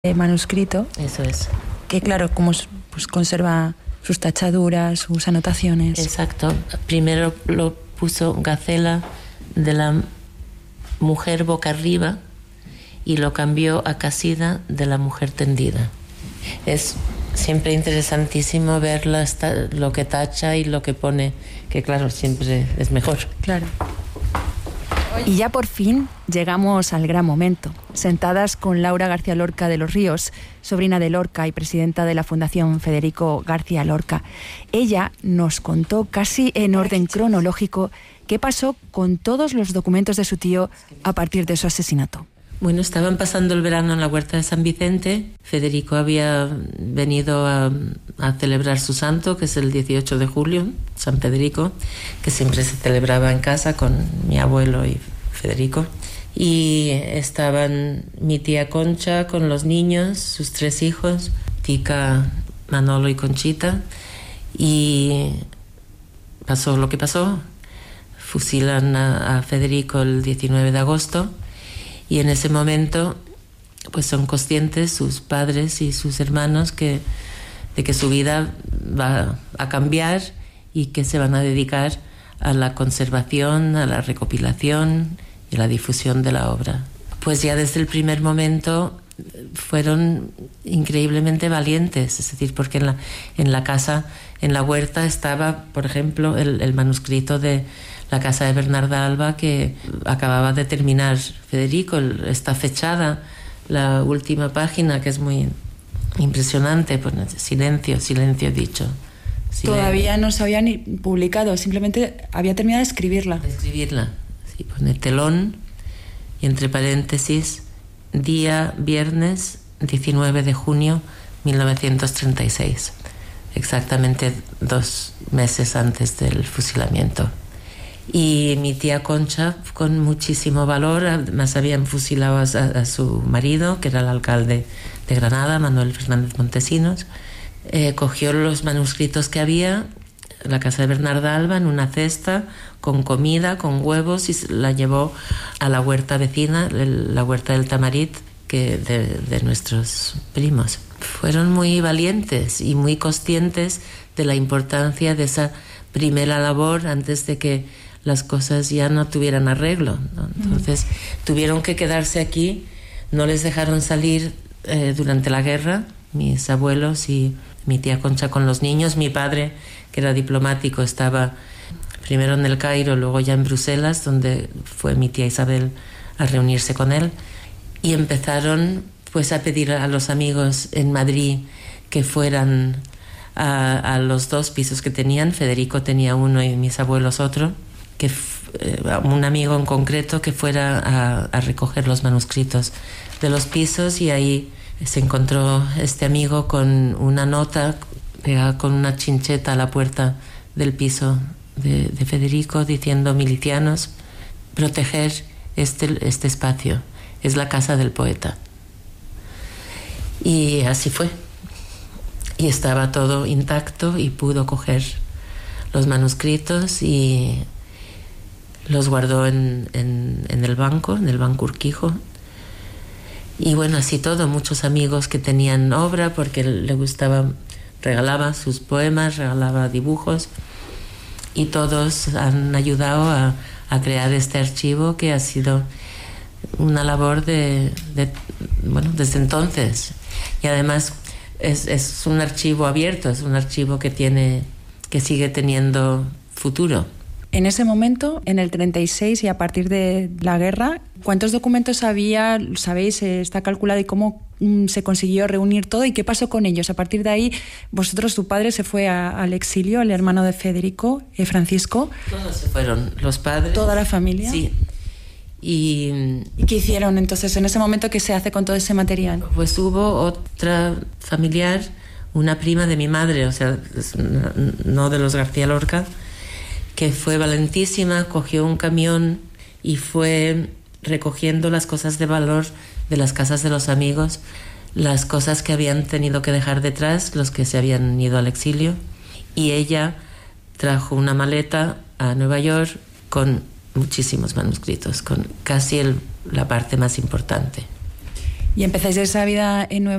manuscrito. Eso es. Que claro, como pues conserva sus tachaduras, sus anotaciones. Exacto. Primero lo puso Gacela de la mujer boca arriba y lo cambió a Casida de la mujer tendida. Es siempre interesantísimo ver lo que tacha y lo que pone, que claro, siempre es mejor. Claro. Y ya por fin llegamos al gran momento. Sentadas con Laura García Lorca de los Ríos, sobrina de Lorca y presidenta de la Fundación Federico García Lorca. Ella nos contó casi en orden cronológico qué pasó con todos los documentos de su tío a partir de su asesinato. Bueno, estaban pasando el verano en la huerta de San Vicente. Federico había venido a celebrar su santo, que es el 18 de julio, San Federico, que siempre se celebraba en casa con mi abuelo y Federico. Y estaban mi tía Concha con los niños, sus 3 hijos, Tica, Manolo y Conchita. Y pasó lo que pasó. Fusilan a Federico el 19 de agosto. Y en ese momento pues son conscientes sus padres y sus hermanos de que su vida va a cambiar y que se van a dedicar a la conservación, a la recopilación y a la difusión de la obra. Pues ya desde el primer momento fueron increíblemente valientes, es decir, porque en la casa, en la huerta estaba, por ejemplo, el manuscrito de la casa de Bernarda Alba que acababa de terminar Federico. Está fechada la última página, que es muy impresionante, pone silencio dicho. Silencio. Todavía no se había ni publicado, simplemente había terminado de escribirla. Sí, pone telón y entre paréntesis, día viernes 19 de junio 1936, exactamente 2 meses antes del fusilamiento. Y mi tía Concha, con muchísimo valor, además habían fusilado a su marido, que era el alcalde de Granada, Manuel Fernández Montesinos, cogió los manuscritos que había, la casa de Bernarda Alba, en una cesta, con comida, con huevos, y la llevó a la huerta vecina, la huerta del Tamarit, de nuestros primos. Fueron muy valientes y muy conscientes de la importancia de esa primera labor antes de que las cosas ya no tuvieran arreglo, ¿no? Entonces tuvieron que quedarse aquí, no les dejaron salir durante la guerra, mis abuelos y mi tía Concha con los niños. Mi padre, que era diplomático, estaba primero en el Cairo, luego ya en Bruselas, donde fue mi tía Isabel a reunirse con él, y empezaron pues a pedir a los amigos en Madrid que fueran a los 2 pisos que tenían. Federico tenía uno y mis abuelos otro, que un amigo en concreto que fuera a recoger los manuscritos de los pisos, y ahí se encontró este amigo con una nota pegada con una chincheta a la puerta del piso de Federico diciendo: milicianos, proteger este espacio, es la casa del poeta. Y así fue. Y estaba todo intacto y pudo coger los manuscritos y los guardó en el banco Urquijo. Y bueno, así todo, muchos amigos que tenían obra, porque le gustaba, regalaba sus poemas, regalaba dibujos, y todos han ayudado a crear este archivo, que ha sido una labor bueno, desde entonces. Y además es un archivo abierto, es un archivo que sigue teniendo futuro. En ese momento, en el 36 y a partir de la guerra, ¿cuántos documentos había? ¿Sabéis? ¿Está calculado? ¿Y cómo se consiguió reunir todo? ¿Y qué pasó con ellos? A partir de ahí, tu padre se fue al exilio, el hermano de Federico, Francisco. Todos se fueron, los padres. ¿Toda la familia? Sí. ¿Y qué hicieron entonces en ese momento? ¿Qué se hace con todo ese material? Pues hubo otra familiar, una prima de mi madre, o sea, no de los García Lorca, que fue valentísima, cogió un camión y fue recogiendo las cosas de valor de las casas de los amigos, las cosas que habían tenido que dejar detrás, los que se habían ido al exilio, y ella trajo una maleta a Nueva York con muchísimos manuscritos, con casi la parte más importante. ¿Y empezáis esa vida en Nueva